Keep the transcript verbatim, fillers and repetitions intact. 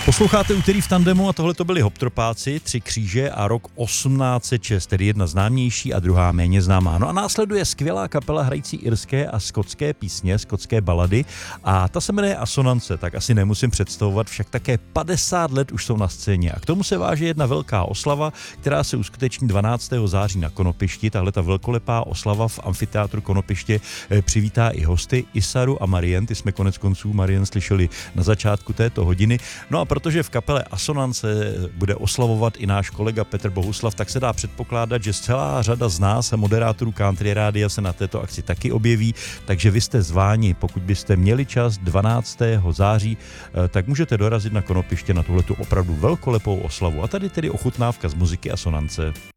Posloucháte Úterý v tandemu a tohle to byli Hoptropáci, Tři kříže a rok osmnáct set šest, tedy jedna známější a druhá méně známá. No a následuje skvělá kapela hrající irské a skotské písně, skotské balady a ta se jmenuje Asonance, tak asi nemusím představovat, však také padesát let už jsou na scéně a k tomu se váže jedna velká oslava, která se uskuteční dvanáctého září na Konopišti. Tahle ta velkolepá oslava v amfiteátru Konopiště přivítá i hosty Isaru a Marien, ty jsme konec konců Marien slyšeli na začátku této hodiny. No a protože v kapele Asonance bude oslavovat i náš kolega Petr Bohuslav, tak se dá předpokládat, že celá řada z nás, moderátorů Country Rádia, se na této akci taky objeví, takže vy jste zváni. Pokud byste měli čas dvanáctého září, tak můžete dorazit na Konopiště na tuhletu opravdu velkolepou oslavu. A tady tedy ochutnávka z muziky Asonance.